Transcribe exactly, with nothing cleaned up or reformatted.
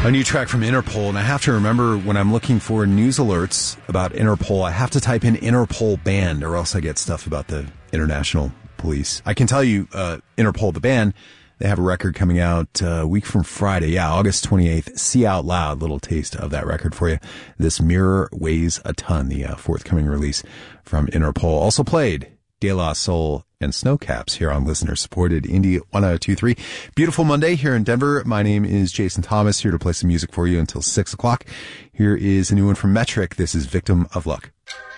A new track from Interpol, and I have to remember when I'm looking for news alerts about Interpol, I have to type in Interpol band, or else I get stuff about the international police. I can tell you, uh, Interpol, the band, they have a record coming out uh, a week from Friday. Yeah, August twenty-eighth. See Out Loud, little taste of that record for you. This Mirror Weighs a Ton, the uh, forthcoming release from Interpol. Also played De La Soul and Snowcaps here on listener-supported Indie one oh two three. Beautiful Monday here in Denver. My name is Jason Thomas, here to play some music for you until six o'clock. Here is a new one from Metric. This is Victim of Luck.